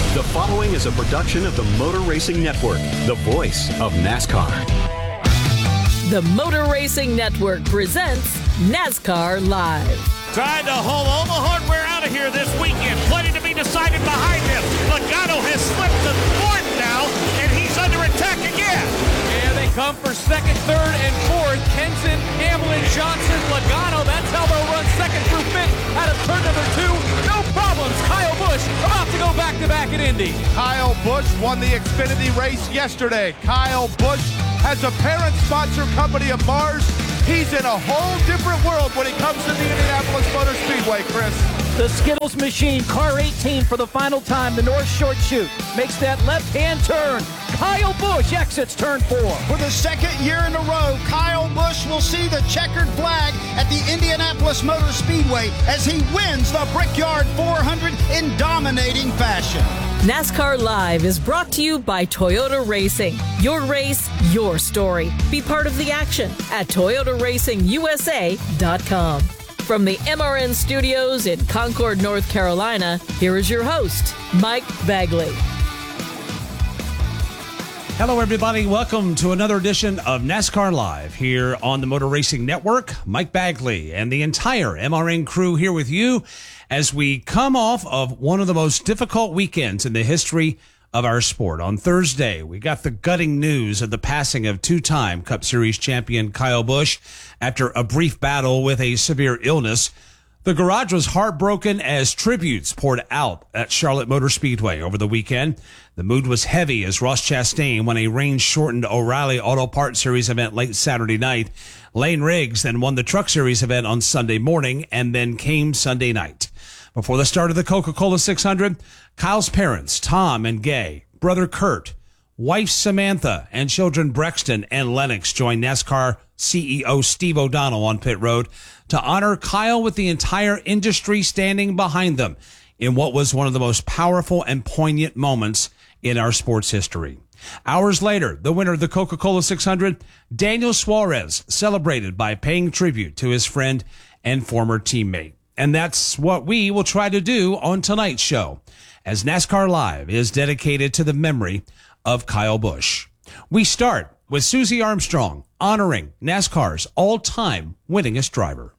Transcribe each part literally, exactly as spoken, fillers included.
The following is a production of the Motor Racing Network, the voice of NASCAR. The Motor Racing Network presents NASCAR Live. Trying to haul all the hardware out of here this weekend. Plenty to be decided behind him. Logano has slipped to fourth now, and he's under attack again. And they come for second, third, and fourth. Henson, Hamlin, Johnson, Logano. That's how they'll run second through fifth out of turn number two. No problems. Kyle Busch about to go back-to-back at Indy. Kyle Busch won the Xfinity race yesterday. Kyle Busch has a parent sponsor company of Mars. He's in a whole different world when he comes to the Indianapolis Motor Speedway, Chris. The Skittles machine, car eighteen for the final time, the North Short Chute, makes that left-hand turn. Kyle Busch exits turn four. For the second year in a row, Kyle Busch will see the checkered flag at the Indianapolis Motor Speedway as he wins the Brickyard four hundred in dominating fashion. NASCAR Live is brought to you by Toyota Racing. Your race, your story. Be part of the action at Toyota Racing U S A dot com. From the M R N studios in Concord, North Carolina, here is your host, Mike Bagley. Hello, everybody. Welcome to another edition of NASCAR Live here on the Motor Racing Network. Mike Bagley and the entire M R N crew here with you as we come off of one of the most difficult weekends in the history of our sport. On Thursday, we got the gutting news of the passing of two-time Cup Series champion Kyle Busch after a brief battle with a severe illness. The garage was heartbroken as tributes poured out at Charlotte Motor Speedway over the weekend. The mood was heavy as Ross Chastain won a rain-shortened O'Reilly Auto Parts Series event late Saturday night. Lane Riggs then won the Truck Series event on Sunday morning, and then came Sunday night. Before the start of the Coca-Cola six hundred, Kyle's parents, Tom and Gay, brother Kurt, wife Samantha, and children Brexton and Lennox joined NASCAR C E O Steve O'Donnell on pit road to honor Kyle with the entire industry standing behind them in what was one of the most powerful and poignant moments in our sports history. Hours later, the winner of the Coca-Cola six hundred, Daniel Suarez, celebrated by paying tribute to his friend and former teammate. And that's what we will try to do on tonight's show, as NASCAR Live is dedicated to the memory of Kyle Busch. We start with Susie Armstrong honoring NASCAR's all-time winningest driver.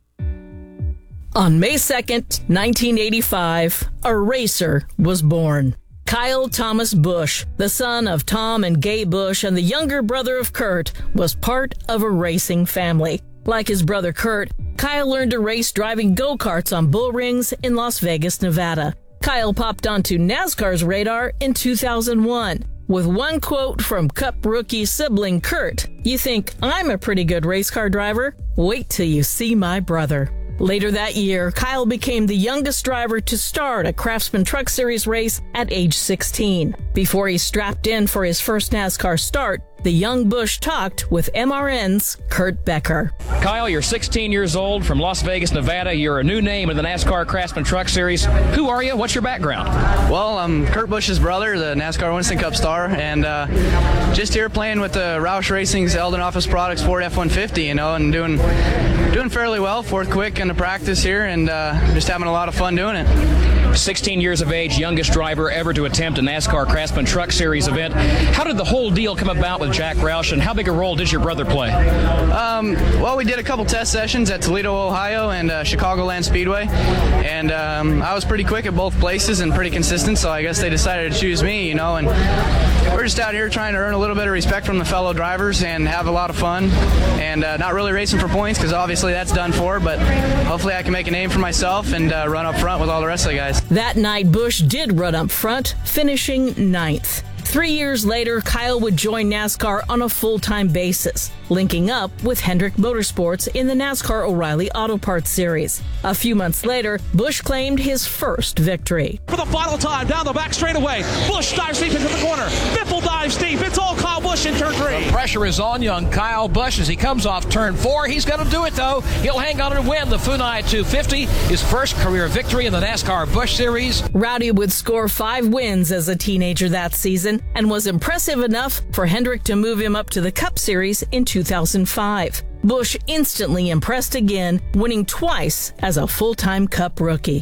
On May second, nineteen eighty-five, a racer was born. Kyle Thomas Busch, the son of Tom and Gay Busch and the younger brother of Kurt, was part of a racing family. Like his brother Kurt, Kyle learned to race driving go-karts on bull rings in Las Vegas, Nevada. Kyle popped onto NASCAR's radar in two thousand one. With one quote from Cup rookie sibling Kurt, "You think I'm a pretty good race car driver? Wait till you see my brother." Later that year, Kyle became the youngest driver to start a Craftsman Truck Series race at age sixteen. Before he strapped in for his first NASCAR start, the young Busch talked with M R N's Kurt Becker. Kyle, you're sixteen years old from Las Vegas, Nevada. You're a new name in the NASCAR Craftsman Truck Series. Who are you? What's your background? Well, I'm Kurt Busch's brother, the NASCAR Winston Cup star, and uh, just here playing with the Roush Racing's Eldon Office Products Ford F one fifty, you know, and doing doing fairly well. Fourth quick in the practice here, and uh, just having a lot of fun doing it. sixteen years of age, youngest driver ever to attempt a NASCAR Craftsman Truck Series event. How did the whole deal come about with Jack Roush, and how big a role did your brother play? Um, well, we did a couple test sessions at Toledo, Ohio, and uh, Chicagoland Speedway, and um, I was pretty quick at both places and pretty consistent, so I guess they decided to choose me, you know, and we're just out here trying to earn a little bit of respect from the fellow drivers and have a lot of fun, and uh, not really racing for points, because obviously that's done for, but hopefully I can make a name for myself and uh, run up front with all the rest of the guys. That night, Busch did run up front, finishing ninth. Three years later, Kyle would join NASCAR on a full-time basis, linking up with Hendrick Motorsports in the NASCAR O'Reilly Auto Parts Series. A few months later, Busch claimed his first victory. For the final time, down the back straightaway. Busch dives deep into the corner. Biffle dives deep. It's all Kyle Busch in turn three. The pressure is on young Kyle Busch as he comes off turn four. He's going to do it, though. He'll hang on and win the Funai two fifty, his first career victory in the NASCAR Busch Series. Rowdy would score five wins as a teenager that season and was impressive enough for Hendrick to move him up to the Cup Series in two thousand five. Busch instantly impressed again, winning twice as a full-time Cup rookie.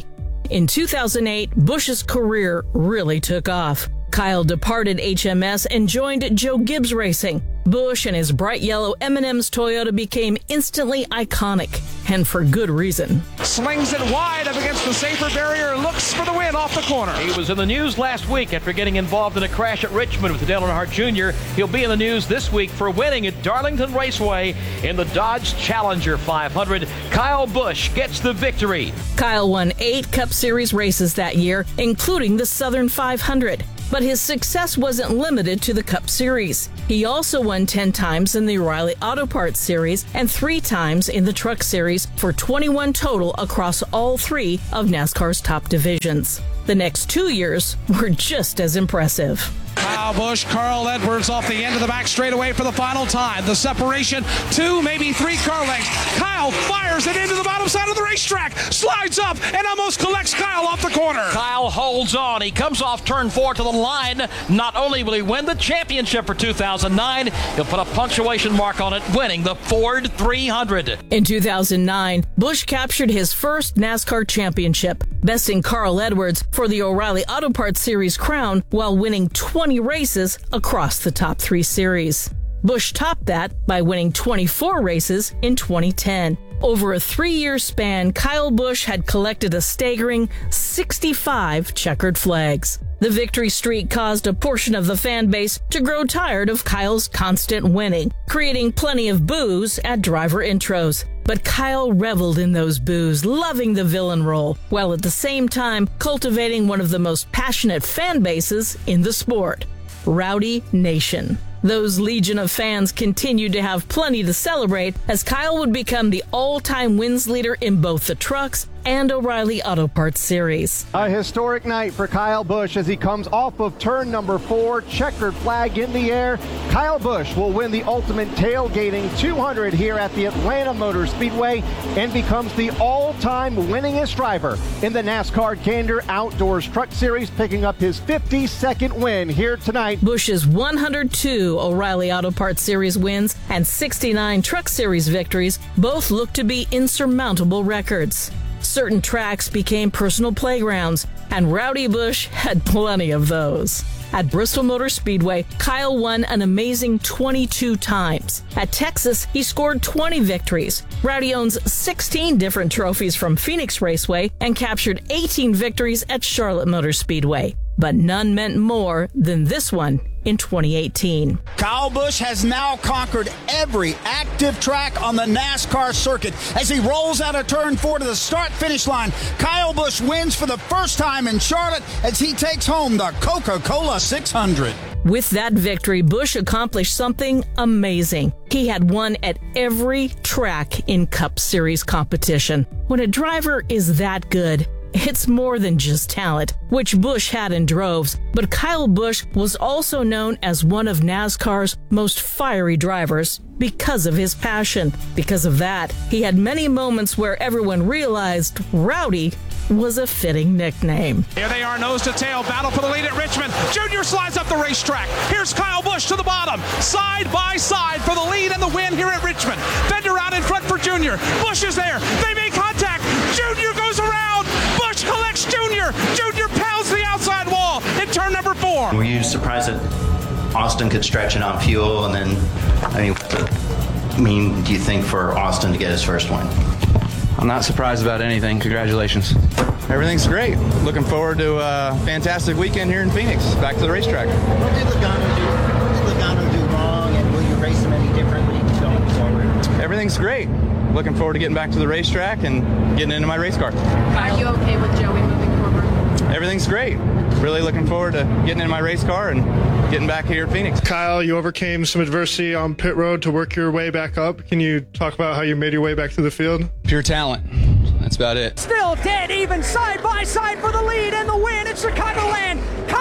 in two thousand eight, Busch's career really took off. Kyle departed H M S and joined Joe Gibbs Racing. Busch and his bright yellow M and M's Toyota became instantly iconic, and for good reason. Slings it wide up against the safer barrier, looks for the win off the corner. He was in the news last week after getting involved in a crash at Richmond with Dale Earnhardt Junior He'll be in the news this week for winning at Darlington Raceway in the Dodge Challenger five hundred. Kyle Busch gets the victory. Kyle won eight Cup Series races that year, including the Southern five hundred. But his success wasn't limited to the Cup Series. He also won ten times in the O'Reilly Auto Parts Series and three times in the Truck Series for twenty-one total across all three of NASCAR's top divisions. The next two years were just as impressive. Kyle Busch, Carl Edwards off the end of the back straightaway for the final time. The separation, two, maybe three car lengths. Kyle fires it into the bottom side of the racetrack, slides up, and almost collects Kyle off the corner. Kyle holds on. He comes off turn four to the line. Not only will he win the championship for two thousand nine, he'll put a punctuation mark on it, winning the Ford three hundred. In two thousand nine, Busch captured his first NASCAR championship, besting Carl Edwards for the O'Reilly Auto Parts Series crown while winning twenty races across the top three series. Busch topped that by winning twenty-four races in twenty ten. Over a three-year span, Kyle Busch had collected a staggering sixty-five checkered flags. The victory streak caused a portion of the fan base to grow tired of Kyle's constant winning, creating plenty of boos at driver intros. But Kyle reveled in those boos, loving the villain role, while at the same time cultivating one of the most passionate fan bases in the sport, Rowdy Nation. Those legion of fans continued to have plenty to celebrate as Kyle would become the all-time wins leader in both the trucks and O'Reilly Auto Parts Series. A historic night for Kyle Busch as he comes off of turn number four, checkered flag in the air. Kyle Busch will win the Ultimate Tailgating two hundred here at the Atlanta Motor Speedway and becomes the all-time winningest driver in the NASCAR Gander Outdoors Truck Series, picking up his fifty-second win here tonight. Busch's one hundred two O'Reilly Auto Parts Series wins and sixty-nine Truck Series victories both look to be insurmountable records. Certain tracks became personal playgrounds, and Rowdy Busch had plenty of those. At Bristol Motor Speedway, Kyle won an amazing twenty-two times. At Texas, he scored twenty victories. Rowdy owns sixteen different trophies from Phoenix Raceway and captured eighteen victories at Charlotte Motor Speedway. But none meant more than this one in twenty eighteen. Kyle Busch has now conquered every active track on the NASCAR circuit. As he rolls out of turn four to the start-finish line, Kyle Busch wins for the first time in Charlotte as he takes home the Coca-Cola six hundred. With that victory, Busch accomplished something amazing. He had won at every track in Cup Series competition. When a driver is that good, it's more than just talent, which Busch had in droves, but Kyle Busch was also known as one of NASCAR's most fiery drivers because of his passion. Because of that, he had many moments where everyone realized Rowdy was a fitting nickname. Here they are, nose to tail, battle for the lead at Richmond. Junior slides up the racetrack. Here's Kyle Busch to the bottom, side by side for the lead and the win here at Richmond. Bender out in front for Junior. Busch is there. They make contact. Junior goes around. Busch collects Junior. Junior pounds the outside wall in turn number four. Were you surprised that Austin could stretch it on fuel? And then, I mean, what I mean, do you think for Austin to get his first win? I'm not surprised about anything. Congratulations. Everything's great. Looking forward to a fantastic weekend here in Phoenix. Back to the racetrack. What did Logano do? What did Logano do wrong, and will you race him any differently going forward? Everything's great. Looking forward to getting back to the racetrack and getting into my race car. Are you okay with Joey moving forward? Everything's great. Really looking forward to getting in my race car and getting back here at Phoenix. Kyle, you overcame some adversity on pit road to work your way back up. Can you talk about how you made your way back to the field? Pure talent. That's about it. Still dead even, side by side for the lead and the win in Chicagoland. Kyle Larson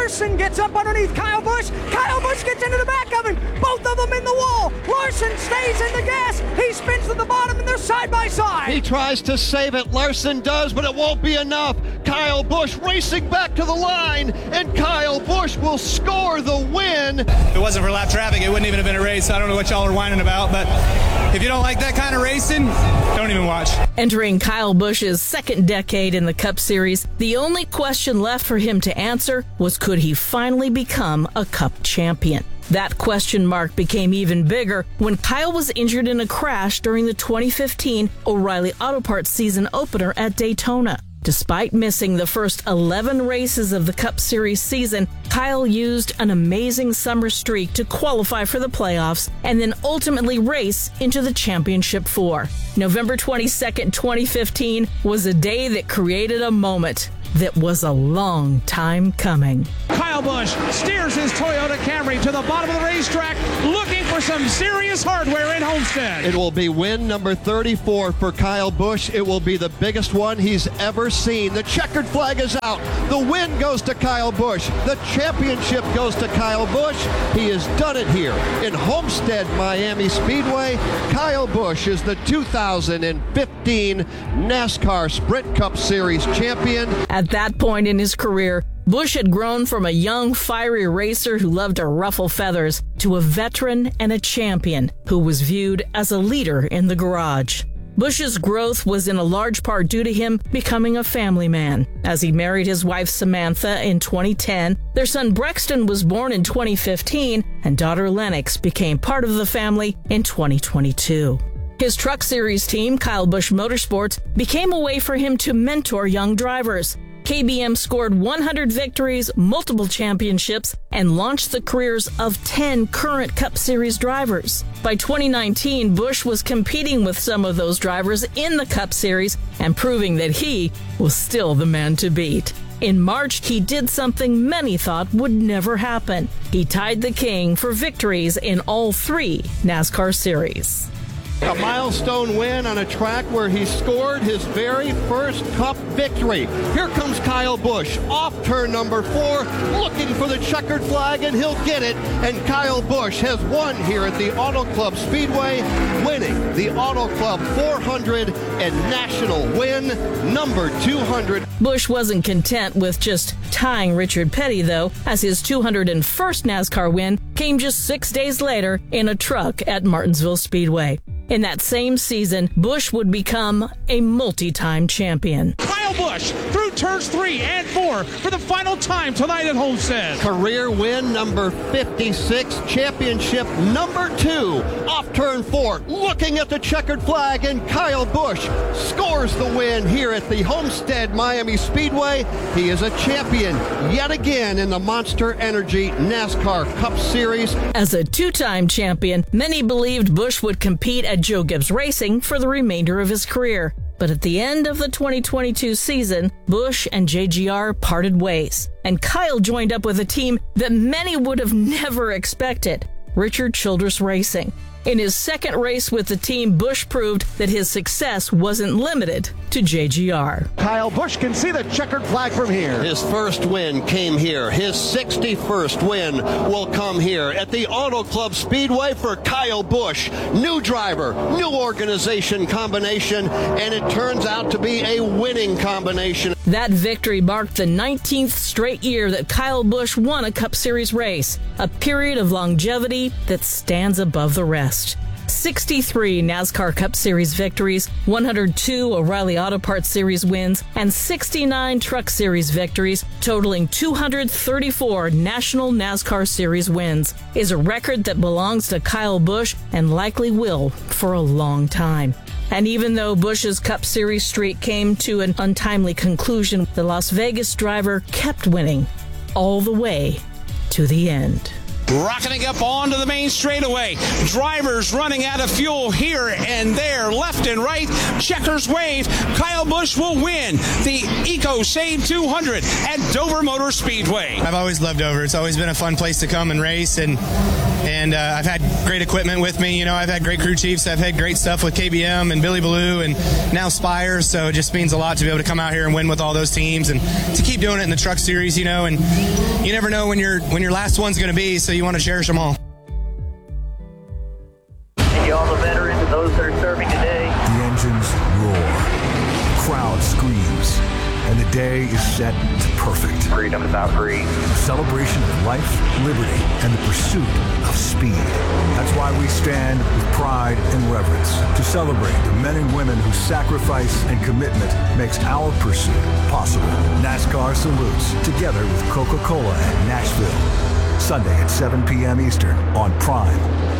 Larson gets up underneath Kyle Busch. Kyle Busch gets into the back of him. Both of them in the wall. Larson stays in the gas. He spins to the bottom, and they're side by side. He tries to save it. Larson does, but it won't be enough. Kyle Busch racing back to the line, and Kyle Busch will score the win. If it wasn't for lap traffic, it wouldn't even have been a race. I don't know what y'all are whining about, but if you don't like that kind of racing, don't even watch. Entering Kyle Busch's second decade in the Cup Series, the only question left for him to answer was, could he finally become a Cup champion? That question mark became even bigger when Kyle was injured in a crash during the twenty fifteen O'Reilly Auto Parts season opener at Daytona. Despite missing the first eleven races of the Cup Series season, Kyle used an amazing summer streak to qualify for the playoffs and then ultimately race into the championship four. November twenty-second, twenty fifteen was a day that created a moment that was a long time coming. Kyle Busch steers his Toyota Camry to the bottom of the racetrack, looking for some serious hardware in Homestead. It will be win number thirty-four for Kyle Busch. It will be the biggest one he's ever seen. The checkered flag is out. The win goes to Kyle Busch. The championship goes to Kyle Busch. He has done it here in Homestead, Miami Speedway. Kyle Busch is the two thousand fifteen NASCAR Sprint Cup Series champion. At that point in his career, Busch had grown from a young, fiery racer who loved to ruffle feathers to a veteran and a champion who was viewed as a leader in the garage. Busch's growth was in a large part due to him becoming a family man. As he married his wife Samantha in twenty ten, their son Brexton was born in twenty fifteen, and daughter Lennox became part of the family in twenty twenty-two. His Truck Series team, Kyle Busch Motorsports, became a way for him to mentor young drivers. K B M scored one hundred victories, multiple championships, and launched the careers of ten current Cup Series drivers. By twenty nineteen, Busch was competing with some of those drivers in the Cup Series and proving that he was still the man to beat. In March, he did something many thought would never happen. He tied the king for victories in all three NASCAR series. A milestone win on a track where he scored his very first Cup victory. Here comes Kyle Busch off turn number four, looking for the checkered flag, and he'll get it. And Kyle Busch has won here at the Auto Club Speedway, winning the Auto Club four hundred and national win number two hundred. Busch wasn't content with just tying Richard Petty, though, as his two hundred first NASCAR win came just six days later in a truck at Martinsville Speedway. In that same season, Busch would become a multi-time champion. Kyle Busch through turns three and four for the final time tonight at Homestead. Career win number fifty-six, championship number two. Off turn four, looking at the checkered flag, and Kyle Busch scores the win here at the Homestead Miami Speedway. He is a champion yet again in the Monster Energy NASCAR Cup Series. As a two-time champion, many believed Busch would compete at Joe Gibbs Racing for the remainder of his career. But at the end of the twenty twenty-two season, Busch and J G R parted ways, and Kyle joined up with a team that many would have never expected, Richard Childress Racing. In his second race with the team, Busch proved that his success wasn't limited to J G R. Kyle Busch can see the checkered flag from here. His first win came here. His sixty-first win will come here at the Auto Club Speedway for Kyle Busch. New driver, new organization combination, and it turns out to be a winning combination. That victory marked the nineteenth straight year that Kyle Busch won a Cup Series race, a period of longevity that stands above the rest. sixty-three NASCAR Cup Series victories, one hundred two O'Reilly Auto Parts Series wins, and sixty-nine Truck Series victories, totaling two hundred thirty-four National NASCAR Series wins, is a record that belongs to Kyle Busch and likely will for a long time. And even though Busch's Cup Series streak came to an untimely conclusion, the Las Vegas driver kept winning all the way to the end. rocketing up onto the main straightaway. Drivers running out of fuel here and there, left and right. Checkers wave. Kyle Busch will win the EcoSave two hundred at Dover Motor Speedway. I've always loved Dover. It's always been a fun place to come and race, and and uh, I've had great equipment with me. You know, I've had great crew chiefs. I've had great stuff with K B M and Billy Ballou and now Spire, so it just means a lot to be able to come out here and win with all those teams and to keep doing it in the truck series, you know, and you never know when your when your last one's going to be, so you want to cherish them all. And you all the veterans and those that are serving today. The engines roar, the crowd screams, and the day is set to perfect. Freedom is out free. A celebration of life, liberty, and the pursuit of speed. That's why we stand with pride and reverence to celebrate the men and women whose sacrifice and commitment makes our pursuit possible. NASCAR salutes, together with Coca-Cola at Nashville. Sunday at seven p.m. Eastern on Prime.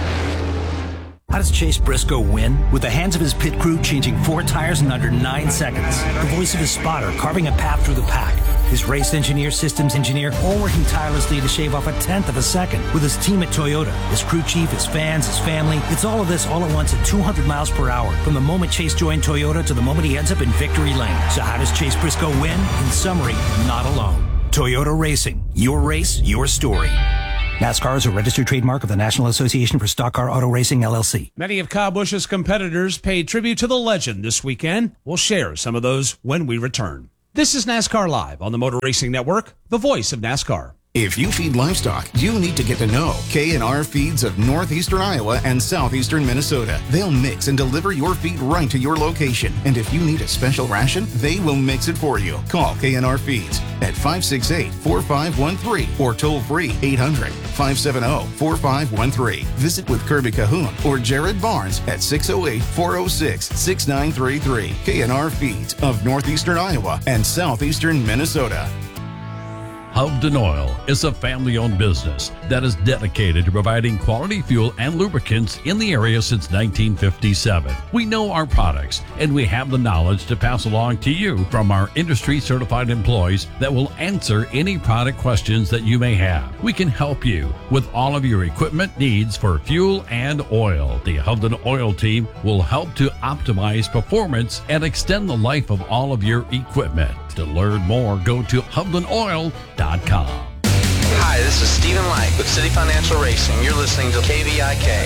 How does Chase Briscoe win? With the hands of his pit crew changing four tires in under nine seconds. The voice of his spotter carving a path through the pack. His race engineer, systems engineer, all working tirelessly to shave off a tenth of a second. With his team at Toyota, his crew chief, his fans, his family. It's all of this all at once at two hundred miles per hour. From the moment Chase joined Toyota to the moment he ends up in victory lane. So how does Chase Briscoe win? In summary, not alone. Toyota Racing. Your race, your story. NASCAR is a registered trademark of the National Association for Stock Car Auto Racing, L L C. Many of Kyle Busch's competitors paid tribute to the legend this weekend. We'll share some of those when we return. This is NASCAR Live on the Motor Racing Network, the voice of NASCAR. If you feed livestock, you need to get to know K and R Feeds of northeastern Iowa and southeastern Minnesota. They'll mix and deliver your feed right to your location. And if you need a special ration, they will mix it for you. Call K and R Feeds at five six eight, four five one three or toll free eight hundred, five seven zero, four five one three. Visit with Kirby Cahoon or Jared Barnes at six oh eight, four oh six, six nine three three. K and R Feeds of northeastern Iowa and southeastern Minnesota. Hubden Oil is a family-owned business that is dedicated to providing quality fuel and lubricants in the area since nineteen fifty-seven. We know our products, and we have the knowledge to pass along to you from our industry-certified employees that will answer any product questions that you may have. We can help you with all of your equipment needs for fuel and oil. The Hubden Oil team will help to optimize performance and extend the life of all of your equipment. To learn more, go to hubden oil dot com. Hi, this is Stephen Light with City Financial Racing. You're listening to K V I K.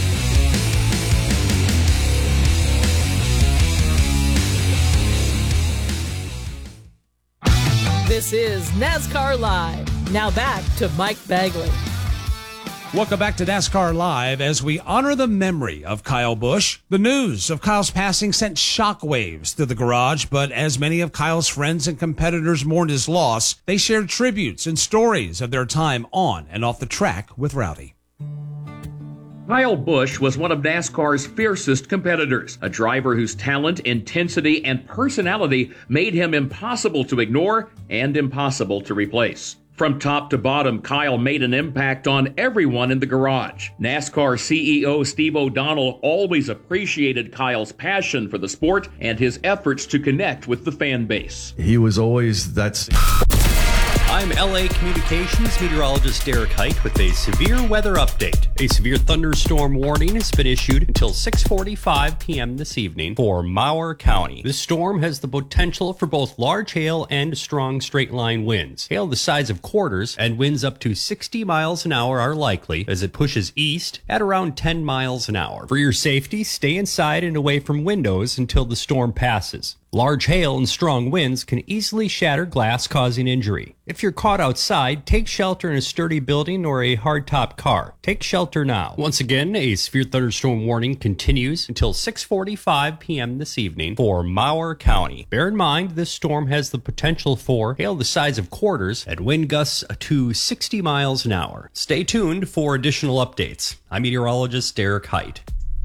This is NASCAR Live. Now back to Mike Bagley. Welcome back to NASCAR Live as we honor the memory of Kyle Busch. The news of Kyle's passing sent shockwaves through the garage, but as many of Kyle's friends and competitors mourned his loss, they shared tributes and stories of their time on and off the track with Rowdy. Kyle Busch was one of NASCAR's fiercest competitors, a driver whose talent, intensity, and personality made him impossible to ignore and impossible to replace. From top to bottom, Kyle made an impact on everyone in the garage. NASCAR C E O Steve O'Donnell always appreciated Kyle's passion for the sport and his efforts to connect with the fan base. He was always that. I'm L A Communications meteorologist Derek Height with a severe weather update. A severe thunderstorm warning has been issued until six forty-five p.m. this evening for Mower County. This storm has the potential for both large hail and strong straight-line winds. Hail the size of quarters and winds up to sixty miles an hour are likely as it pushes east at around ten miles an hour. For your safety, stay inside and away from windows until the storm passes. Large hail and strong winds can easily shatter glass, causing injury. If you're caught outside, take shelter in a sturdy building or a hardtop car. Take shelter now. Once again, a severe thunderstorm warning continues until six forty-five p.m. this evening for Mower County. Bear in mind, this storm has the potential for hail the size of quarters and wind gusts to sixty miles an hour. Stay tuned for additional updates. I'm meteorologist Derek Height.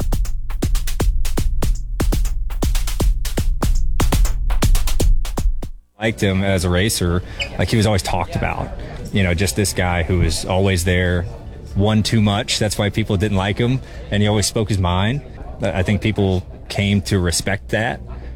Liked him as a racer. Like, he was always talked about, you know, just this guy who was always there, won too much. That's why people didn't like him, and he always spoke his mind. I think people came to respect that,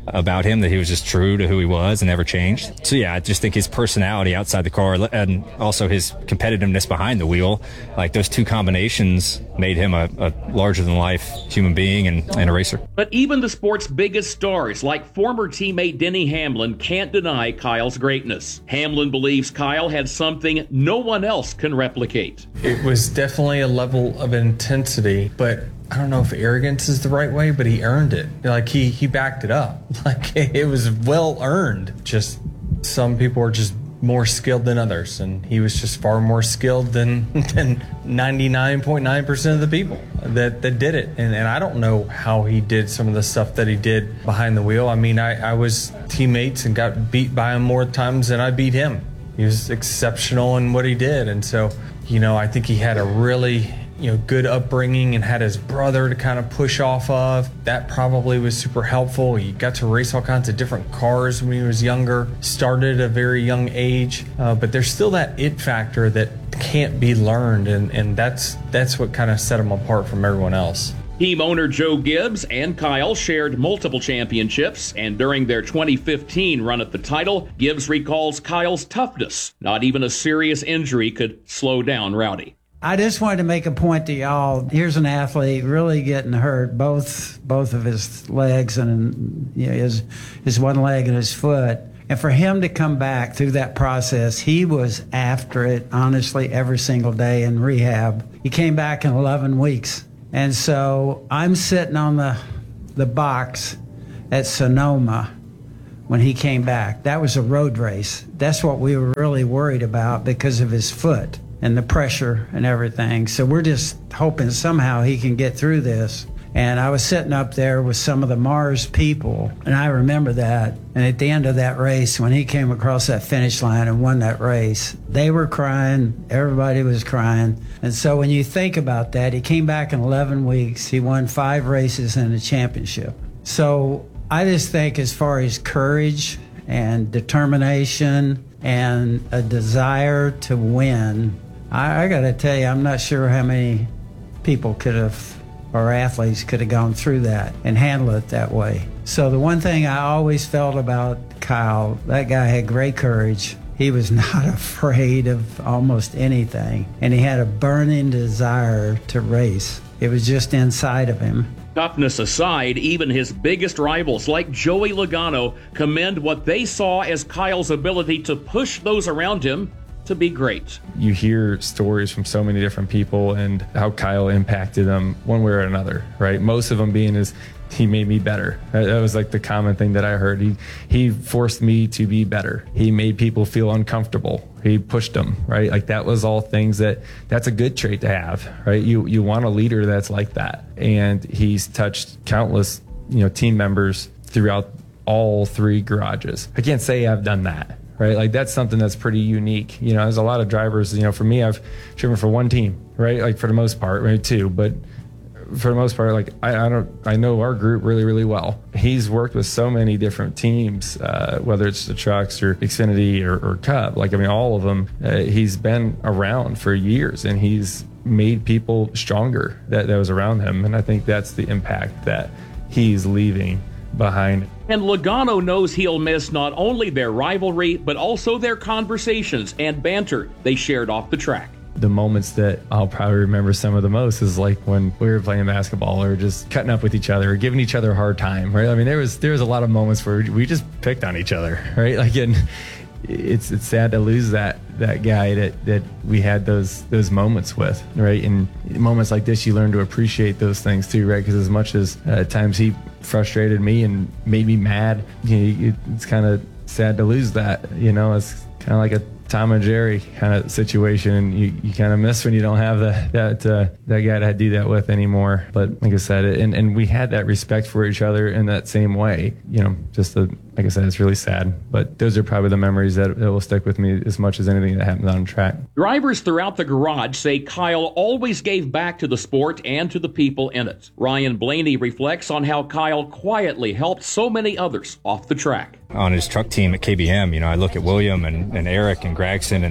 about him, that he was just true to who he was and never changed. So yeah, I just think his personality outside the car and also his competitiveness behind the wheel, like those two combinations made him a, a larger-than-life human being and, and a racer. But even the sport's biggest stars, like former teammate Denny Hamlin, can't deny Kyle's greatness. Hamlin believes Kyle had something no one else can replicate. It was definitely a level of intensity, but I don't know if arrogance is the right way, but he earned it. Like he, he backed it up. Like it was well earned. Just some people are just more skilled than others, and he was just far more skilled than than ninety-nine point nine percent of the people that, that did it. And, and I don't know how he did some of the stuff that he did behind the wheel. I mean, I, I was teammates and got beat by him more times than I beat him. He was exceptional in what he did. And so, you know, I think he had a really, you know, good upbringing and had his brother to kind of push off of. That probably was super helpful. He got to race all kinds of different cars when he was younger, started at a very young age, uh, but there's still that it factor that can't be learned, and, and that's that's what kind of set him apart from everyone else. Team owner Joe Gibbs and Kyle shared multiple championships, and during their twenty fifteen run at the title, Gibbs recalls Kyle's toughness. Not even a serious injury could slow down Rowdy. I just wanted to make a point to y'all. Here's an athlete really getting hurt, both both of his legs and you know, his his one leg and his foot. And for him to come back through that process, he was after it, honestly, every single day in rehab. He came back in eleven weeks. And so I'm sitting on the the box at Sonoma when he came back. That was a road race. That's what we were really worried about because of his foot and the pressure and everything. So we're just hoping somehow he can get through this. And I was sitting up there with some of the Mars people, and I remember that. And at the end of that race, when he came across that finish line and won that race, they were crying, everybody was crying. And so when you think about that, he came back in eleven weeks, he won five races and a championship. So I just think as far as courage and determination and a desire to win, I, I got to tell you, I'm not sure how many people could have, or athletes could have gone through that and handle it that way. So the one thing I always felt about Kyle, that guy had great courage. He was not afraid of almost anything, and he had a burning desire to race. It was just inside of him. Toughness aside, even his biggest rivals like Joey Logano commend what they saw as Kyle's ability to push those around him to be great. You hear stories from so many different people and how Kyle impacted them one way or another, right? Most of them being is he made me better. That was like the common thing that I heard. He he forced me to be better. He made people feel uncomfortable. He pushed them, right? Like that was all things that that's a good trait to have, right? You you want a leader that's like that. And he's touched countless, you know, team members throughout all three garages. I can't say I've done that. Right, like that's something that's pretty unique. You know, there's a lot of drivers. You know, for me, I've driven for one team, right? Like for the most part, right? Two, but for the most part, like I, I don't, I know our group really, really well. He's worked with so many different teams, uh, whether it's the trucks or Xfinity or, or Cup. Like I mean, all of them. Uh, he's been around for years, and he's made people stronger that that was around him. And I think that's the impact that he's leaving behind. And Logano knows he'll miss not only their rivalry, but also their conversations and banter they shared off the track. The moments that I'll probably remember some of the most is like when we were playing basketball or just cutting up with each other or giving each other a hard time, right? I mean, there was there was a lot of moments where we just picked on each other, right? Like, and it's it's sad to lose that that guy that that we had those those moments with, right? And moments like this, you learn to appreciate those things too, right? Because as much as uh, at times he frustrated me and made me mad, you know, it's kind of sad to lose that. You know, it's kind of like a Tom and Jerry kind of situation, and you, you kind of miss when you don't have the, that uh, that guy to do that with anymore. But like I said, and, and we had that respect for each other in that same way. You know, just the, like I said, it's really sad. But those are probably the memories that, that will stick with me as much as anything that happened on track. Drivers throughout the garage say Kyle always gave back to the sport and to the people in it. Ryan Blaney reflects on how Kyle quietly helped so many others off the track. On his truck team at K B M, you know, I look at William and, and Eric and Gregson and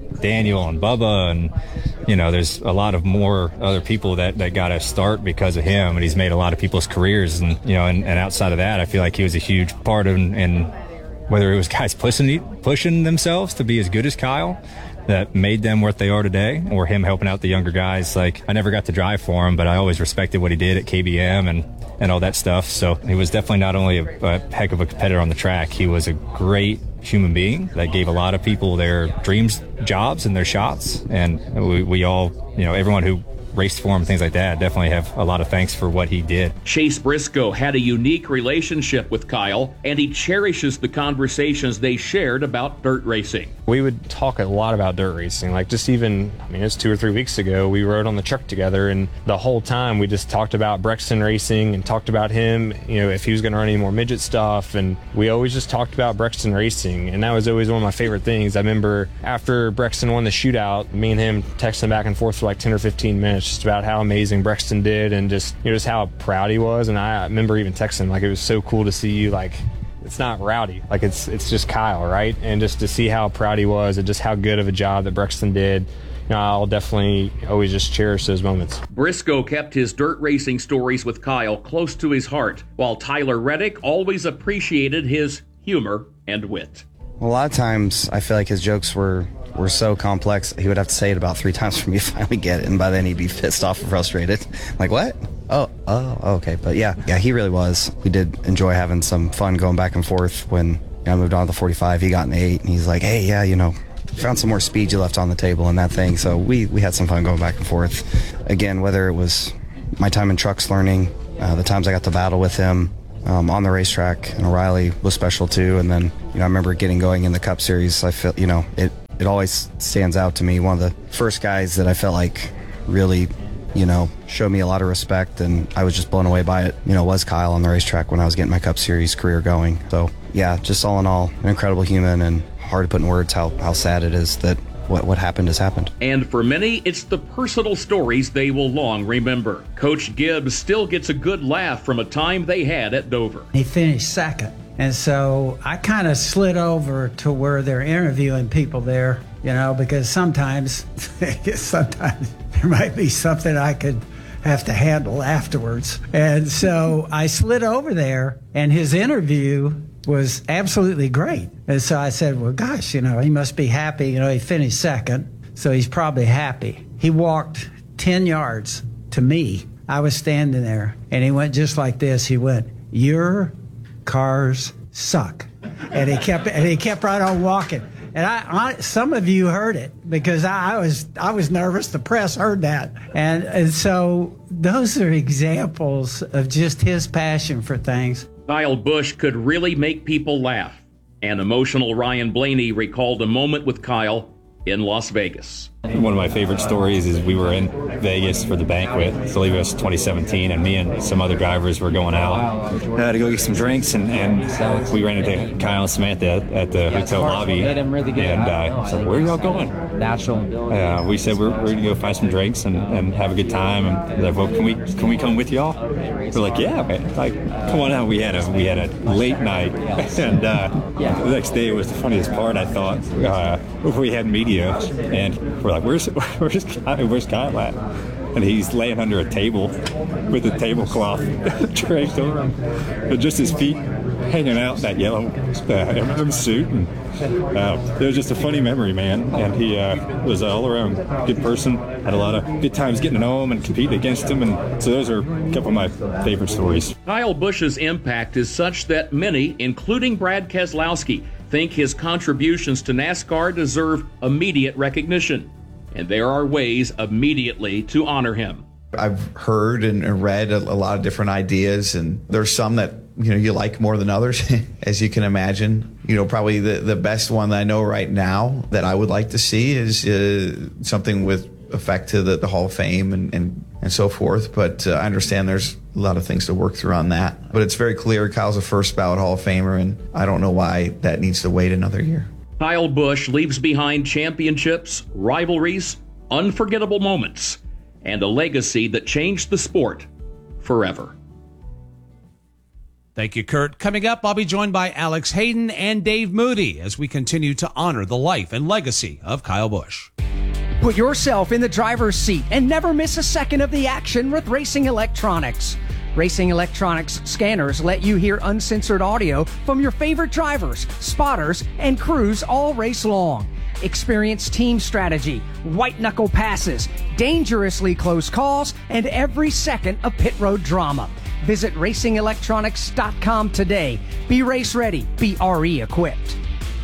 Daniel and Bubba, and you know, there's a lot of more other people that, that got a start because of him, and he's made a lot of people's careers. And you know, and, and outside of that, I feel like he was a huge part of, and whether it was guys pushing pushing themselves to be as good as Kyle, that made them what they are today, or him helping out the younger guys. Like, I never got to drive for him, but I always respected what he did at K B M and, and all that stuff. So he was definitely not only a, a heck of a competitor on the track, he was a great human being that gave a lot of people their dreams, jobs, and their shots. And we, we all, you know, everyone who raced for him, things like that, definitely have a lot of thanks for what he did. Chase Briscoe had a unique relationship with Kyle, and he cherishes the conversations they shared about dirt racing. We would talk a lot about dirt racing, like just even, I mean, it's two or three weeks ago, we rode on the truck together, and the whole time we just talked about Brexton racing and talked about him, you know, if he was going to run any more midget stuff, and we always just talked about Brexton racing, and that was always one of my favorite things. I remember after Brexton won the shootout, me and him texting back and forth for like ten or fifteen minutes just about how amazing Brexton did, and just, you know, just how proud he was. And I remember even texting, like, it was so cool to see you, like, it's not Rowdy, like it's it's just Kyle, right? And just to see how proud he was and just how good of a job that Brexton did, you know, I'll definitely always just cherish those moments. Briscoe kept his dirt racing stories with Kyle close to his heart, while Tyler Reddick always appreciated his humor and wit. Well, a lot of times I feel like his jokes were were so complex, he would have to say it about three times for me to finally get it, and by then he'd be pissed off and frustrated. Like, what? Oh, oh, okay. But yeah, yeah, he really was. We did enjoy having some fun going back and forth. When you know, I moved on to the forty-five, he got an eight, and he's like, hey, yeah, you know, found some more speed you left on the table and that thing. So we, we had some fun going back and forth. Again, whether it was my time in trucks learning, uh, the times I got to battle with him, Um, on the racetrack, and O'Reilly was special too. And then, you know, I remember getting going in the Cup Series. I feel, you know, it, it always stands out to me. One of the first guys that I felt like really, you know, showed me a lot of respect, and I was just blown away by it, you know, was Kyle on the racetrack when I was getting my Cup Series career going. So yeah, just all in all, an incredible human, and hard to put in words how, how sad it is that What, what happened has happened. And for many, it's the personal stories they will long remember. Coach Gibbs still gets a good laugh from a time they had at Dover. He finished second. And so I kind of slid over to where they're interviewing people there, you know, because sometimes, sometimes there might be something I could have to handle afterwards. And so I slid over there, and his interview was absolutely great. And so I said, well, gosh, you know, he must be happy. You know, he finished second, so he's probably happy. He walked ten yards to me. I was standing there, and he went just like this. He went, your cars suck. And he kept and he kept right on walking. And I, I some of you heard it, because I, I was I was nervous. The press heard that. And, and so those are examples of just his passion for things. Kyle Busch could really make people laugh. And emotional Ryan Blaney recalled a moment with Kyle in Las Vegas. One of my favorite stories is we were in Vegas for the banquet. I believe it was twenty seventeen, and me and some other drivers were going out uh, to go get some drinks, and, and we ran into Kyle and Samantha at the hotel lobby, and uh, so where are y'all going? Uh, we said we're, we're going to go find some drinks and, and have a good time, and they're like, well, can we can we come with y'all? We're like, yeah, man, like, come on out. We had a we had a late night, and uh, the next day was the funniest part, I thought. Uh, we had media, and we're like, where's where's Kyle, where's Kyle at? And he's laying under a table with a tablecloth draped over him, and just his feet hanging out in that yellow uh, M and M suit. And uh, it was just a funny memory, man. And he uh, was an all-around good person. Had a lot of good times getting to know him and competing against him. And so those are a couple of my favorite stories. Kyle Busch's impact is such that many, including Brad Keselowski, think his contributions to NASCAR deserve immediate recognition. And there are ways immediately to honor him. I've heard and read a, a lot of different ideas, and there's some that, you know, you like more than others, as you can imagine. You know, probably the, the best one that I know right now that I would like to see is uh, something with effect to the, the Hall of Fame and, and, and so forth. But uh, I understand there's a lot of things to work through on that. But it's very clear Kyle's a first ballot Hall of Famer, and I don't know why that needs to wait another year. Kyle Busch leaves behind championships, rivalries, unforgettable moments, and a legacy that changed the sport forever. Thank you, Kurt. Coming up, I'll be joined by Alex Hayden and Dave Moody as we continue to honor the life and legacy of Kyle Busch. Put yourself in the driver's seat and never miss a second of the action with Racing Electronics. Racing Electronics scanners let you hear uncensored audio from your favorite drivers, spotters, and crews all race long. Experience team strategy, white-knuckle passes, dangerously close calls, and every second of pit road drama. Visit racing electronics dot com today. Be race ready. Be R E equipped.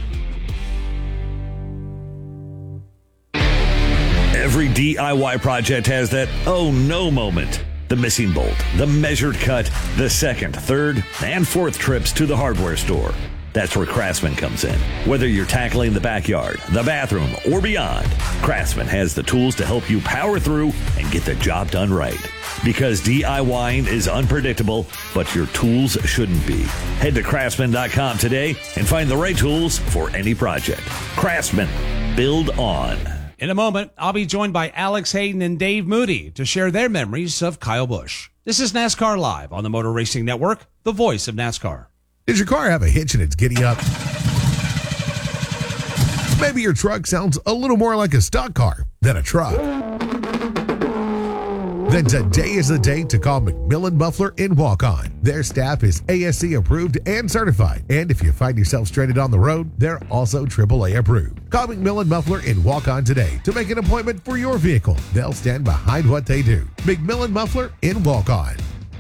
Every D I Y project has that oh no moment. The missing bolt, the measured cut, the second, third, and fourth trips to the hardware store. That's where Craftsman comes in. Whether you're tackling the backyard, the bathroom, or beyond, Craftsman has the tools to help you power through and get the job done right. Because DIYing is unpredictable, but your tools shouldn't be. Head to craftsman dot com today and find the right tools for any project. Craftsman. Build on. In a moment, I'll be joined by Alex Hayden and Dave Moody to share their memories of Kyle Busch. This is NASCAR Live on the Motor Racing Network, the voice of NASCAR. Does your car have a hitch and it's giddy up? Maybe your truck sounds a little more like a stock car than a truck. Then today is the day to call McMillan Muffler in Walk-On. Their staff is A S C approved and certified. And if you find yourself stranded on the road, they're also triple A approved. Call McMillan Muffler in Walk-On today to make an appointment for your vehicle. They'll stand behind what they do. McMillan Muffler in Walk-On.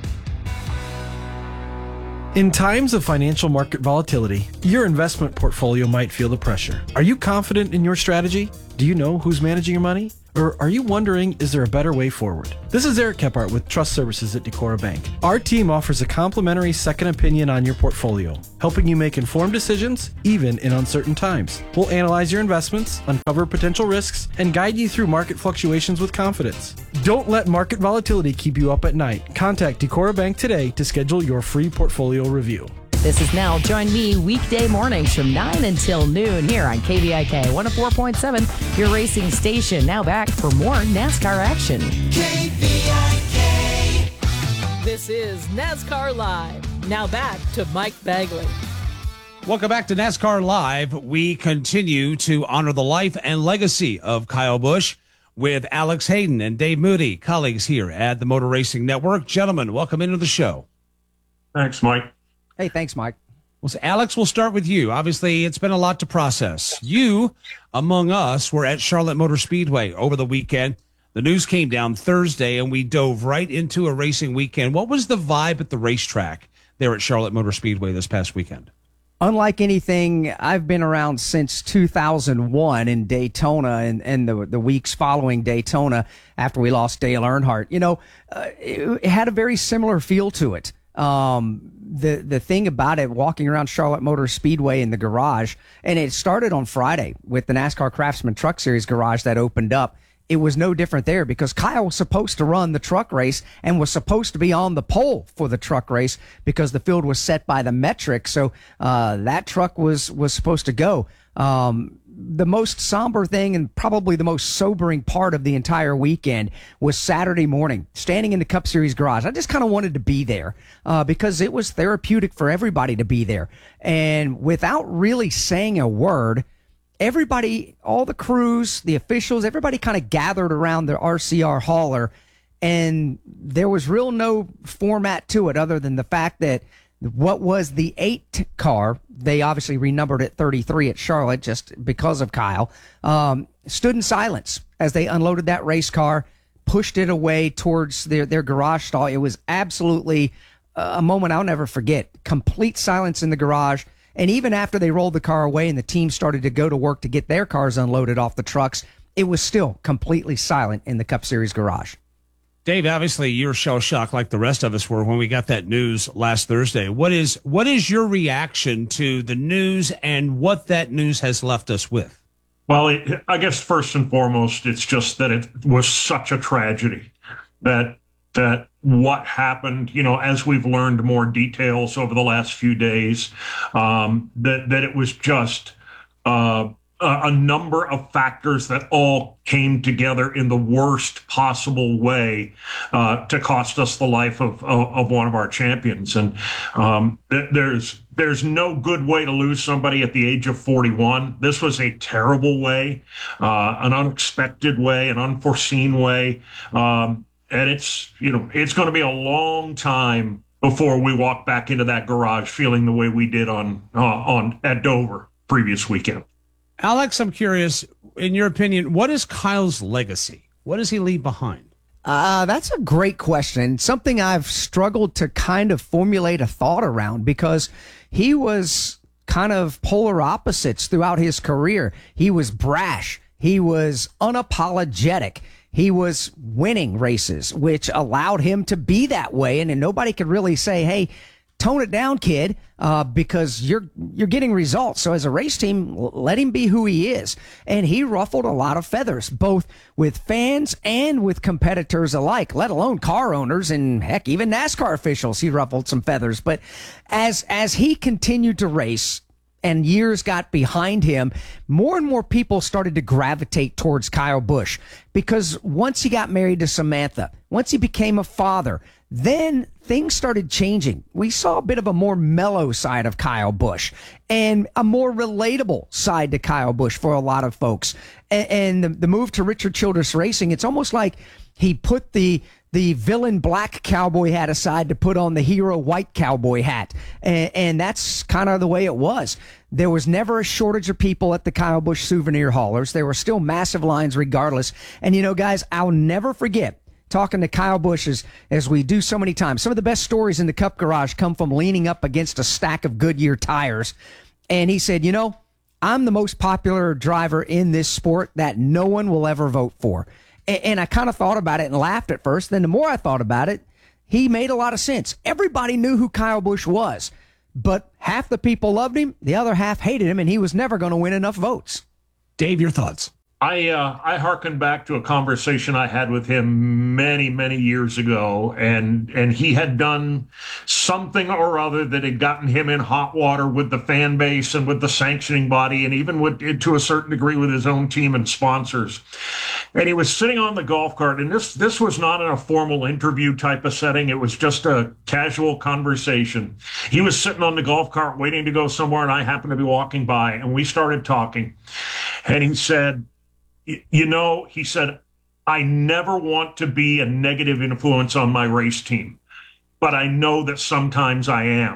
In times of financial market volatility, your investment portfolio might feel the pressure. Are you confident in your strategy? Do you know who's managing your money? Or are you wondering, is there a better way forward? This is Eric Kephart with Trust Services at Decorah Bank. Our team offers a complimentary second opinion on your portfolio, helping you make informed decisions, even in uncertain times. We'll analyze your investments, uncover potential risks, and guide you through market fluctuations with confidence. Don't let market volatility keep you up at night. Contact Decorah Bank today to schedule your free portfolio review. This is Nell. Join me weekday mornings from nine until noon here on K V I K one oh four point seven, your racing station. Now back for more NASCAR action. K V I K. This is NASCAR Live. Now back to Mike Bagley. Welcome back to NASCAR Live. We continue to honor the life and legacy of Kyle Busch with Alex Hayden and Dave Moody, colleagues here at the Motor Racing Network. Gentlemen, welcome into the show. Thanks, Mike. Hey, thanks, Mike. Well, so Alex, we'll start with you. Obviously, it's been a lot to process. You, among us, were at Charlotte Motor Speedway over the weekend. The news came down Thursday, and we dove right into a racing weekend. What was the vibe at the racetrack there at Charlotte Motor Speedway this past weekend? Unlike anything I've been around since two thousand one in Daytona and, and the, the weeks following Daytona after we lost Dale Earnhardt, you know, uh, it, it had a very similar feel to it. Um, the, the thing about it, walking around Charlotte Motor Speedway in the garage, and it started on Friday with the NASCAR Craftsman Truck Series garage that opened up. It was no different there because Kyle was supposed to run the truck race and was supposed to be on the pole for the truck race because the field was set by the metric. So, uh, that truck was, was supposed to go. Um, the most somber thing and probably the most sobering part of the entire weekend was Saturday morning, standing in the Cup Series garage. I just kind of wanted to be there, uh, because it was therapeutic for everybody to be there. And without really saying a word, everybody, all the crews, the officials, everybody kind of gathered around the R C R hauler, and there was real no format to it other than the fact that what was the eight car, they obviously renumbered it thirty-three at Charlotte just because of Kyle, um, stood in silence as they unloaded that race car, pushed it away towards their, their garage stall. It was absolutely a moment I'll never forget. Complete silence in the garage. And even after they rolled the car away and the team started to go to work to get their cars unloaded off the trucks, it was still completely silent in the Cup Series garage. Dave, obviously you're shell-shocked like the rest of us were when we got that news last Thursday. What is what is your reaction to the news and what that news has left us with? Well, it, I guess first and foremost, it's just that it was such a tragedy that that what happened, you know, as we've learned more details over the last few days, um, that that it was just uh, a, a number of factors that all came together in the worst possible way uh, to cost us the life of, of, of one of our champions. And um, th- there's there's no good way to lose somebody at the age of forty-one. This was a terrible way, uh, an unexpected way, an unforeseen way. Um, and it's, you know, it's going to be a long time before we walk back into that garage feeling the way we did on uh, on at Dover previous weekend. Alex, I'm curious, in your opinion, what is Kyle's legacy? What does he leave behind? Uh, that's a great question. Something I've struggled to kind of formulate a thought around, because he was kind of polar opposites throughout his career. He was brash. He was unapologetic. He was winning races, which allowed him to be that way. And, and nobody could really say, hey, tone it down, kid, uh, because you're you're getting results. So as a race team, let him be who he is. And he ruffled a lot of feathers, both with fans and with competitors alike, let alone car owners and, heck, even NASCAR officials. He ruffled some feathers. But as as he continued to race and years got behind him, more and more people started to gravitate towards Kyle Busch, because once he got married to Samantha, once he became a father, then things started changing. We saw a bit of a more mellow side of Kyle Busch and a more relatable side to Kyle Busch for a lot of folks. And, and the, the move to Richard Childress Racing, it's almost like he put the the villain black cowboy hat aside to put on the hero white cowboy hat. And, and that's kind of the way it was. There was never a shortage of people at the Kyle Busch souvenir haulers. There were still massive lines regardless. And, you know, guys, I'll never forget talking to Kyle Busch, as, as we do so many times. Some of the best stories in the Cup Garage come from leaning up against a stack of Goodyear tires. And he said, you know, I'm the most popular driver in this sport that no one will ever vote for. And, and I kind of thought about it and laughed at first. Then the more I thought about it, he made a lot of sense. Everybody knew who Kyle Busch was, but half the people loved him, the other half hated him, and he was never going to win enough votes. Dave, your thoughts? I uh, I hearken back to a conversation I had with him many, many years ago, and and he had done something or other that had gotten him in hot water with the fan base and with the sanctioning body, and even with, to a certain degree, with his own team and sponsors. And he was sitting on the golf cart, and this this was not in a formal interview type of setting. It was just a casual conversation. He was sitting on the golf cart waiting to go somewhere, and I happened to be walking by, and we started talking. And he said, you know, he said, I never want to be a negative influence on my race team, but I know that sometimes I am.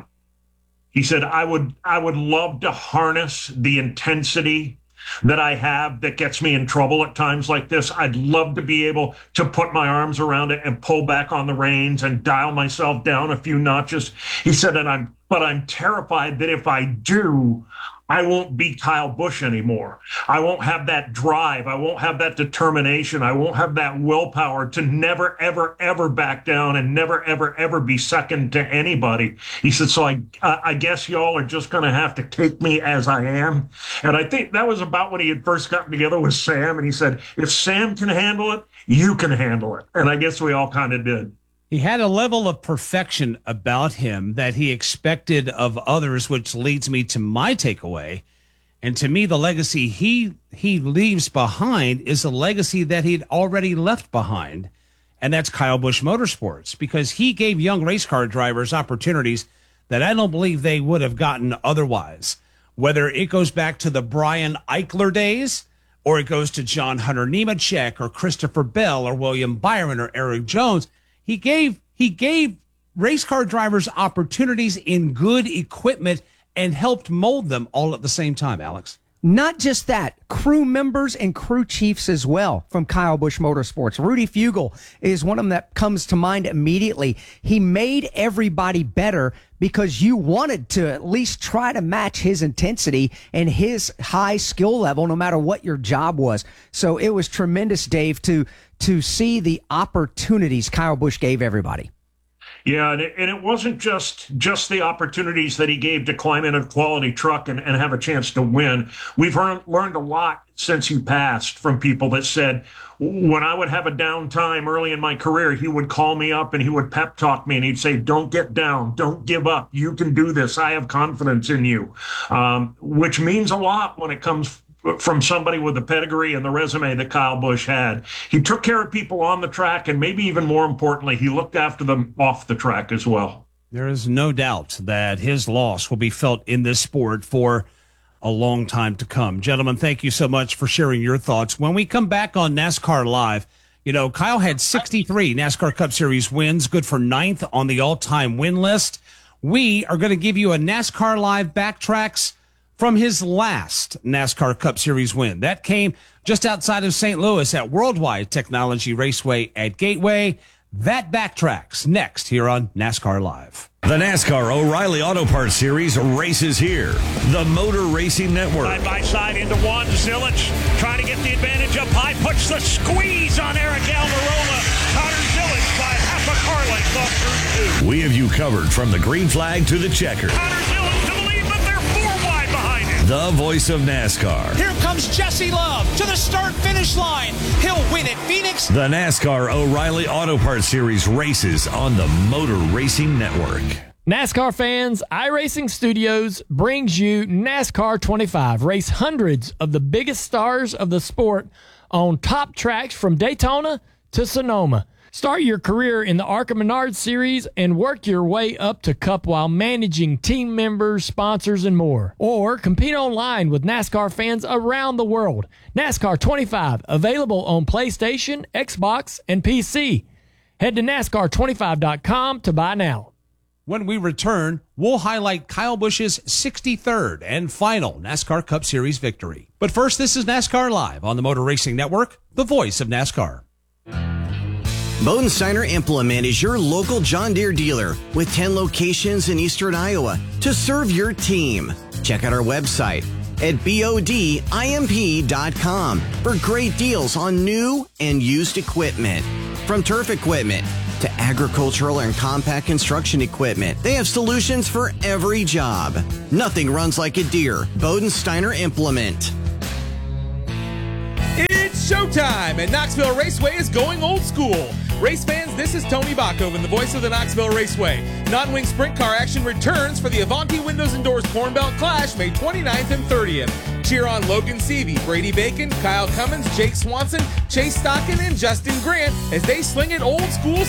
He said, I would I would love to harness the intensity that I have that gets me in trouble at times like this. I'd love to be able to put my arms around it and pull back on the reins and dial myself down a few notches. He said, and I'm, but I'm terrified that if I do, I won't be Kyle Busch anymore. I won't have that drive. I won't have that determination. I won't have that willpower to never, ever, ever back down and never, ever, ever be second to anybody. He said, so I, I guess y'all are just going to have to take me as I am. And I think that was about when he had first gotten together with Sam. And he said, if Sam can handle it, you can handle it. And I guess we all kind of did. He had a level of perfection about him that he expected of others, which leads me to my takeaway. And to me, the legacy he he leaves behind is a legacy that he'd already left behind, and that's Kyle Busch Motorsports, because he gave young race car drivers opportunities that I don't believe they would have gotten otherwise. Whether it goes back to the Brian Eichler days, or it goes to John Hunter Nemechek, or Christopher Bell, or William Byron, or Eric Jones, He gave he gave race car drivers opportunities in good equipment and helped mold them all at the same time, Alex. Not just that, crew members and crew chiefs as well from Kyle Busch Motorsports. Rudy Fugle is one of them that comes to mind immediately. He made everybody better because you wanted to at least try to match his intensity and his high skill level, no matter what your job was. So it was tremendous, Dave, to to see the opportunities Kyle Busch gave everybody. Yeah, and it, and it wasn't just just the opportunities that he gave to climb in a quality truck and, and have a chance to win. We've heard, learned a lot since he passed from people that said, when I would have a downtime early in my career, he would call me up and he would pep talk me and he'd say, don't get down, don't give up. You can do this. I have confidence in you, um, which means a lot when it comes from somebody with the pedigree and the resume that Kyle Busch had. He took care of people on the track, and maybe even more importantly, he looked after them off the track as well. There is no doubt that his loss will be felt in this sport for a long time to come. Gentlemen, thank you so much for sharing your thoughts. When we come back on NASCAR Live, you know, Kyle had sixty-three NASCAR Cup Series wins, good for ninth on the all-time win list. We are going to give you a NASCAR Live backtracks from his last NASCAR Cup Series win. That came just outside of Saint Louis at Worldwide Technology Raceway at Gateway. That backtracks next here on NASCAR Live. The NASCAR O'Reilly Auto Parts Series races here. The Motor Racing Network. Side by side into one. Zilic trying to get the advantage up high. Puts the squeeze on Eric Almirola. Connor Zilic by half a car length off through two. We have you covered from the green flag to the checker. Connor Zilic to the lead, but they're four wide behind him. The voice of NASCAR. Here comes Jesse Love to the start-finish line. He'll win at Phoenix. The NASCAR O'Reilly Auto Parts Series races on the Motor Racing Network. NASCAR fans, iRacing Studios brings you NASCAR twenty-five. Race hundreds of the biggest stars of the sport on top tracks from Daytona to Sonoma. Start your career in the ARCA Menard Series and work your way up to Cup while managing team members, sponsors, and more. Or compete online with NASCAR fans around the world. NASCAR twenty-five, available on PlayStation, Xbox, and P C. Head to NASCAR twenty-five dot com to buy now. When we return, we'll highlight Kyle Busch's sixty-third and final NASCAR Cup Series victory. But first, this is NASCAR Live on the Motor Racing Network, the voice of NASCAR. Bodensteiner Implement is your local John Deere dealer with ten locations in eastern Iowa to serve your team. Check out our website at bodimp dot com for great deals on new and used equipment. From turf equipment to agricultural and compact construction equipment, they have solutions for every job. Nothing runs like a Deere. Bodensteiner Implement. It's showtime, and Knoxville Raceway is going old school. Race fans, this is Tony Bakoven, the voice of the Knoxville Raceway. Non-wing sprint car action returns for the Avanti Windows and Doors Corn Belt Clash May twenty-ninth and thirtieth. Cheer on Logan Seavey, Brady Bacon, Kyle Cummins, Jake Swanson, Chase Stockin, and Justin Grant as they sling it old school